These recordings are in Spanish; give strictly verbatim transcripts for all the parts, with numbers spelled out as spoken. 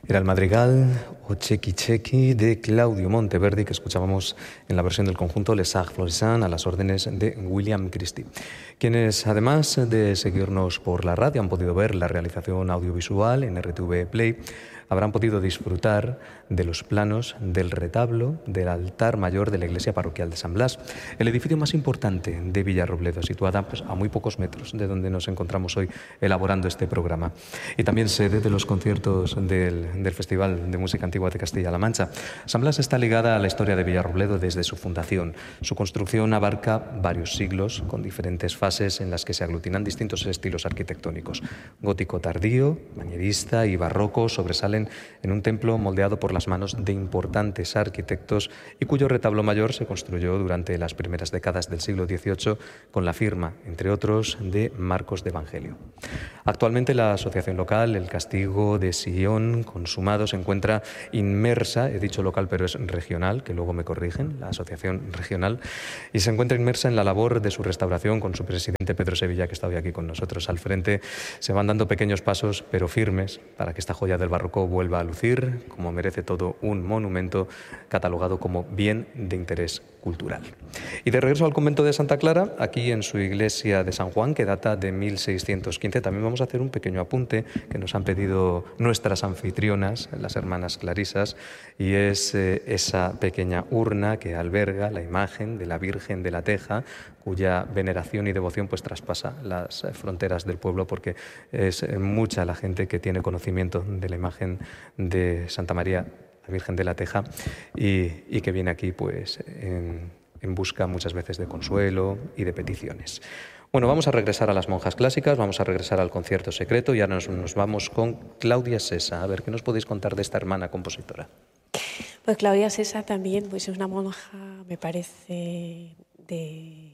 Era el madrigal o Chequi Chequi de Claudio Monteverdi, que escuchábamos en la versión del conjunto Les Arts Florissants a las órdenes de William Christie. Quienes, además de seguirnos por la radio, han podido ver la realización audiovisual en R T V Play, habrán podido disfrutar de los planos del retablo del altar mayor de la iglesia parroquial de San Blas, el edificio más importante de Villarrobledo, situada pues, a muy pocos metros de donde nos encontramos hoy elaborando este programa. Y también sede de los conciertos del, del Festival de Música Antigua de Castilla-La Mancha. San Blas está ligada a la historia de Villarrobledo desde su fundación. Su construcción abarca varios siglos, con diferentes fases en las que se aglutinan distintos estilos arquitectónicos. Gótico tardío, manierista y barroco sobresalen en un templo moldeado por las manos de importantes arquitectos y cuyo retablo mayor se construyó durante las primeras décadas del siglo dieciocho con la firma, entre otros, de Marcos de Evangelio. Actualmente la asociación local, el Castigo de Sion Consumado, se encuentra inmersa, he dicho local pero es regional, que luego me corrigen, la asociación regional, y se encuentra inmersa en la labor de su restauración con su presidente Pedro Sevilla, que está hoy aquí con nosotros al frente. Se van dando pequeños pasos pero firmes para que esta joya del barroco vuelva a lucir como merece todo un monumento catalogado como bien de interés cultural. Y de regreso al convento de Santa Clara, aquí en su iglesia de San Juan, que data de mil seiscientos quince, también vamos a hacer un pequeño apunte que nos han pedido nuestras anfitrionas, las hermanas clarisas, y es eh, esa pequeña urna que alberga la imagen de la Virgen de la Teja, cuya veneración y devoción pues traspasa las fronteras del pueblo, porque es mucha la gente que tiene conocimiento de la imagen de Santa María, la Virgen de la Teja, y, y que viene aquí pues en, en busca muchas veces de consuelo y de peticiones. Bueno, vamos a regresar a las monjas clásicas, vamos a regresar al concierto secreto y ahora nos, nos vamos con Claudia Sesa. A ver, ¿qué nos podéis contar de esta hermana compositora? Pues Claudia Sesa también pues es una monja, me parece, de...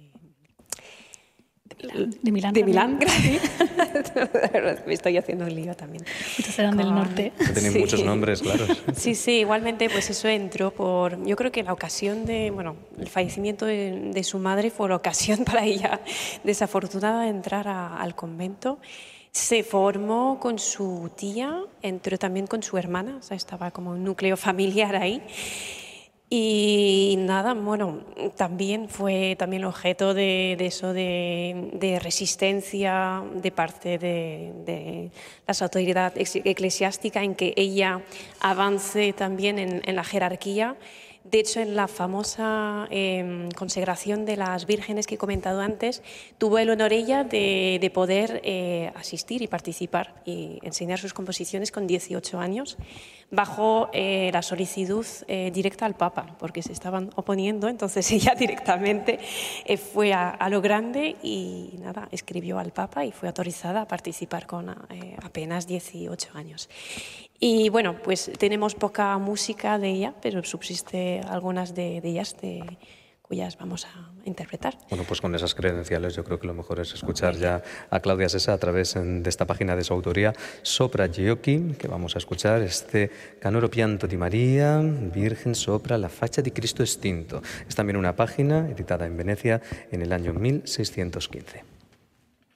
De Milán. De Milán, gracias. Me estoy haciendo un lío también. Muchos serán del norte. Tienen sí. muchos nombres, claro. Sí, sí, igualmente pues eso entró por... Yo creo que la ocasión de... Bueno, el fallecimiento de, de su madre fue la ocasión para ella desafortunada de entrar a, al convento. Se formó con su tía, entró también con su hermana, o sea, estaba como un núcleo familiar ahí. Y nada, bueno, también fue también objeto de, de eso, de, de resistencia de parte de, de las autoridades eclesiásticas en que ella avance también en, en la jerarquía. De hecho, en la famosa eh, consagración de las vírgenes que he comentado antes, tuvo el honor ella de, de poder eh, asistir y participar y enseñar sus composiciones con dieciocho años, bajo eh, la solicitud eh, directa al Papa, porque se estaban oponiendo, entonces ella directamente eh, fue a, a lo grande y nada, escribió al Papa y fue autorizada a participar con eh, apenas dieciocho años. Y bueno, pues tenemos poca música de ella, pero subsiste algunas de, de ellas de, cuyas vamos a interpretar. Bueno, pues con esas credenciales yo creo que lo mejor es escuchar ya a Claudia Sesa a través de esta página de su autoría, Sopra Giochi, que vamos a escuchar este Canoro Pianto di María, Virgen sopra la faccia di Cristo extinto. Es también una página editada en Venecia en el año mil seiscientos quince.